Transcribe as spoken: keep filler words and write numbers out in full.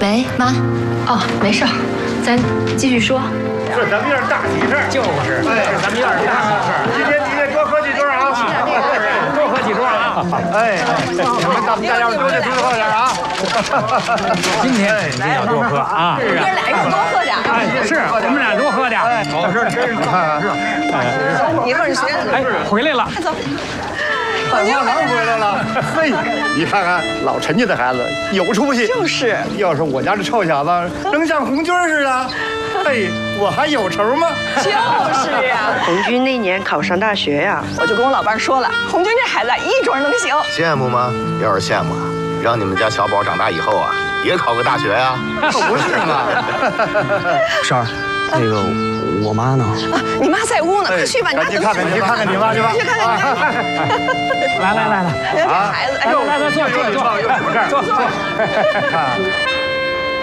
喂，妈。哦，没事儿，咱继续说。 是咱们院大喜事儿，就是，哎，是咱们院大喜事儿。今天你得多喝几桌啊，多喝几桌啊。哎，你们咱们大家多得多喝点啊。今天一定要多喝啊！ 哥俩要多喝点。 哎，是，我们俩多喝点。好事，真是看是。 一会儿谁？ 哎，回来了。 走。 大花郎回来了，嘿，你看看老陈家的孩子有出息， 就是。 要是我家这臭小子能像红军似的，嘿，我还有仇吗？ 就是呀， 红军那年考上大学呀， 我就跟我老伴说了，红军这孩子一准能行。 羡慕吗？要是羡慕，让你们家小宝长大以后啊，也考个大学呀。 不是嘛？ 婶儿，那个。 我妈呢？ 啊，你妈在屋呢，快去吧！你去看看，你去看看你妈去吧。 去看看你妈。 来来来来， 这孩子， 来来来，坐坐坐，这儿坐坐。